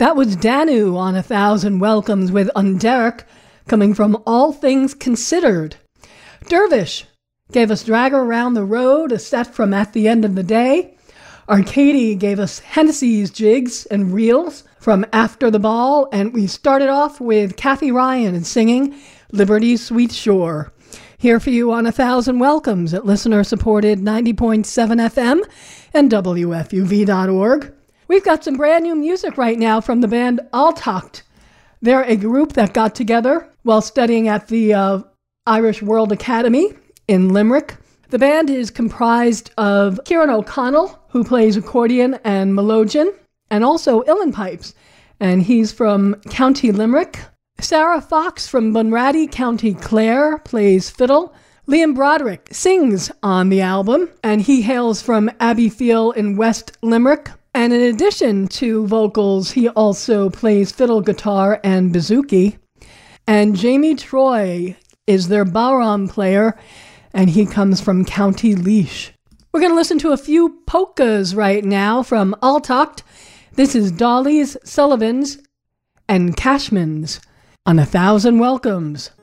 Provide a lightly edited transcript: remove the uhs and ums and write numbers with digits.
That was Danu on 1,000 Welcomes with Underk, coming from All Things Considered. Dervish gave us Drag Her Around the Road, a set from At the End of the Day. Arcady gave us Hennessy's Jigs and Reels from After the Ball, and we started off with Kathy Ryan singing Liberty's Sweet Shore. Here for you on 1,000 Welcomes at listener-supported 90.7 FM and WFUV.org. We've got some brand new music right now from the band Altacht. They're a group that got together while studying at the Irish World Academy in Limerick. The band is comprised of Kieran O'Connell, who plays accordion and melodeon, and also uilleann pipes, and he's from County Limerick. Sarah Fox from Bunratty, County Clare, plays fiddle. Liam Broderick sings on the album, and he hails from Abbeyfeale in West Limerick. And in addition to vocals, he also plays fiddle, guitar, and bouzouki. And Jamie Troy is their bodhrán player, and he comes from County Laois. We're going to listen to a few polkas right now from Altacht. This is Dolly's, Sullivan's, and Cashman's on 1,000 Welcomes.